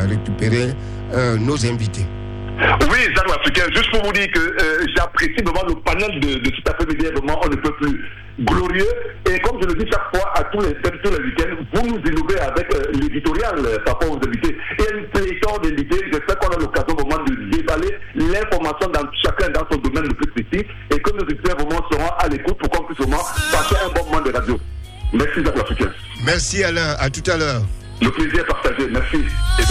récupérer nos invités. Oui, Jacques l'Africain, juste pour vous dire que j'apprécie vraiment le panel de cet après-midi, vraiment on ne peut plus glorieux. Et comme je le dis chaque fois à tous les week-ends, vous nous innovez avec l'éditorial par rapport aux invités. Et une pléthore d'invités, j'espère qu'on a l'occasion vraiment de déballer l'information dans chacun dans son domaine le plus précis et que nos invités vraiment seront à l'écoute pour qu'on puisse vraiment passer un bon moment de radio. Merci Jacques l'Africain. Merci Alain, à tout à l'heure. Le plaisir est partagé, merci.